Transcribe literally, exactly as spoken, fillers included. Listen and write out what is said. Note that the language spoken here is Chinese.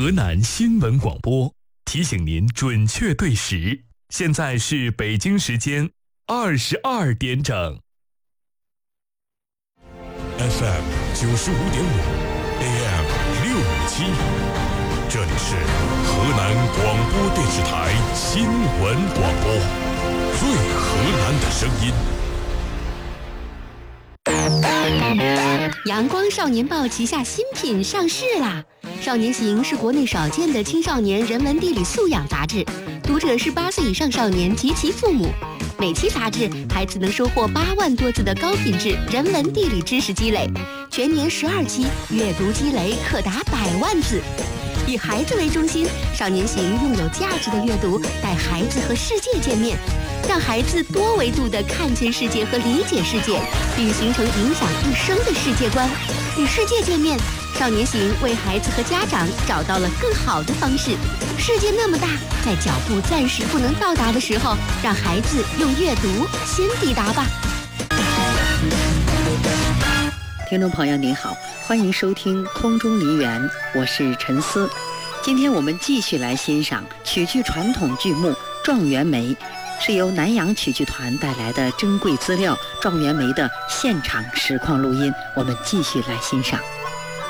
河南新闻广播提醒您准确对时，现在是北京时间二十二点整。 F M 九十五点五 ，A M 六五七，这里是河南广播电视台新闻广播，最河南的声音。 阳光少年报旗下新品上市啦！少年行是国内少见的青少年人文地理素养杂志，读者是八岁以上少年及其父母。每期杂志，孩子能收获八万多字的高品质人文地理知识积累，全年十二期，阅读积累可达百万字。以孩子为中心，少年行用有价值的阅读带孩子和世界见面，让孩子多维度地看见世界和理解世界，并形成影响一生的世界观。与世界见面，少年行为孩子和家长找到了更好的方式。世界那么大，在脚步暂时不能到达的时候，让孩子用阅读先抵达吧。 听众朋友您好，欢迎收听空中梨园，我是陈思。今天我们继续来欣赏曲剧传统剧目《状元梅》，是由南洋曲剧团带来的珍贵资料《状元梅》的现场实况录音，我们继续来欣赏。